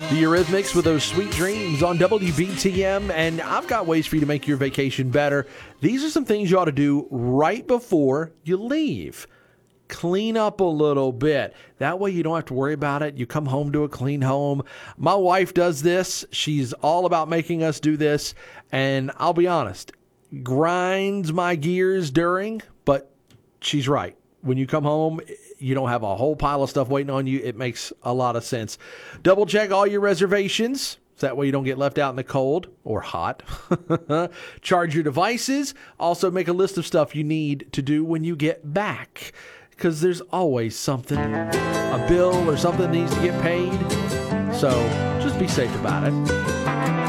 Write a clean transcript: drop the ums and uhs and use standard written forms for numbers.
The Eurythmics with those sweet dreams on WBTM, and I've got ways for you to make your vacation better. These are some things you ought to do right before you leave. Clean up a little bit. That way you don't have to worry about it. You come home to a clean home. My wife does this. She's all about making us do this, and I'll be honest, grinds my gears during, but she's right. When you come home, you don't have a whole pile of stuff waiting on you. It makes a lot of sense. Double check all your reservations. So that way you don't get left out in the cold or hot. Charge your devices. Also make a list of stuff you need to do when you get back. Because there's always something, a bill or something that needs to get paid. So just be safe about it.